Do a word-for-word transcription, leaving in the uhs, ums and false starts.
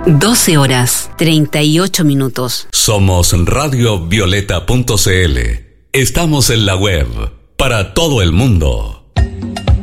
doce horas, treinta y ocho minutos. Somos radio violeta punto c l. Estamos en la web para todo el mundo.